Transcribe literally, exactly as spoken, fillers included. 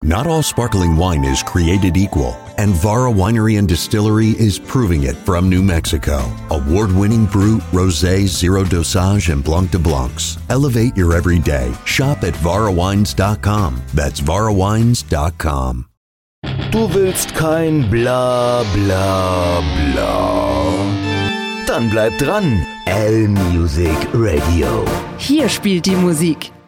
Not all sparkling wine is created equal, and Vara Winery and Distillery is proving it from New Mexico. Award-winning Brut, Rosé, Zero Dosage, and Blanc de Blancs. Elevate your everyday. Shop at vara wines dot com. That's vara wines dot com. Du willst kein Bla Bla Bla? Dann bleib dran. L-Music Radio. Hier spielt die Musik.